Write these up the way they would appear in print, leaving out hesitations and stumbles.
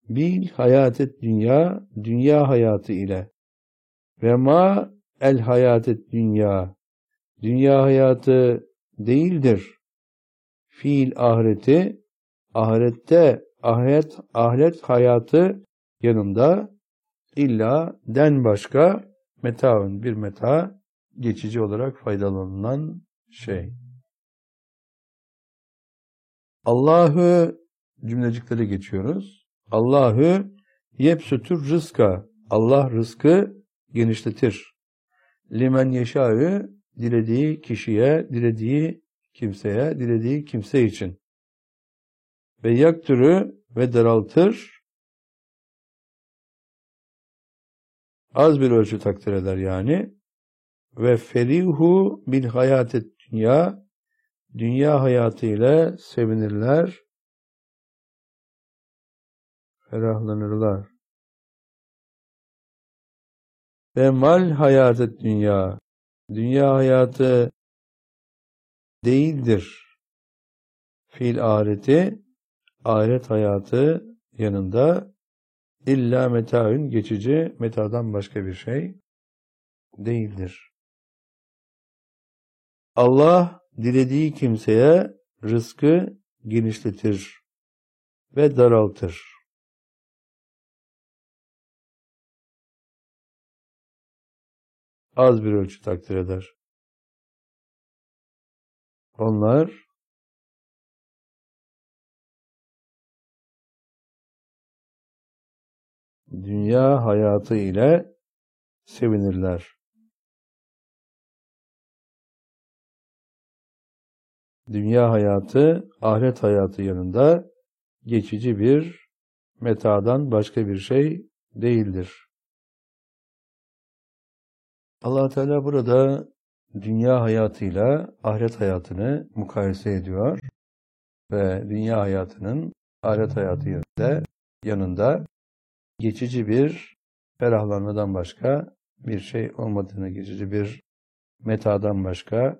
bil hayatet dünya, dünya hayatı ile. Ve ma el hayatet dünya, dünya hayatı değildir. Fiil ahireti, ahirette ahiret hayatı yanında illa den başka metaun, bir meta, geçici olarak faydalanılan şey. Allahü cümlecikleri geçiyoruz. Allahü yebsütür rızka, Allah rızkı genişletir. Limen yeşâ'ü, dilediği kişiye, dilediği kimseye, dilediği kimse için. Ve yaktürü, ve daraltır, az bir ölçü takdir eder yani. Ve ferihu bil hayatet dünya, dünya hayatı ile sevinirler, ferahlanırlar. Ve mal hayatet dünya, dünya hayatı değildir. Fiil ahireti, ahiret hayatı yanında illa metaün, geçici, metadan başka bir şey değildir. Allah dilediği kimseye rızkı genişletir ve daraltır. Az bir ölçü takdir eder. Onlar dünya hayatı ile sevinirler. Dünya hayatı, ahiret hayatı yanında geçici bir metadan başka bir şey değildir. Allah Teala burada dünya hayatıyla ahiret hayatını mukayese ediyor ve dünya hayatının ahiret hayatı yanında geçici bir ferahlanmadan başka bir şey olmadığını, geçici bir metadan başka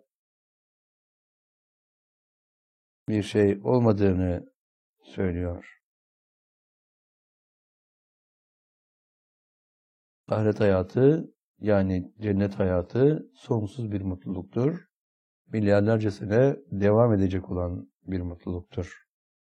bir şey olmadığını söylüyor. Ahiret hayatı, yani cennet hayatı sonsuz bir mutluluktur. Milyarlarca sene devam edecek olan bir mutluluktur.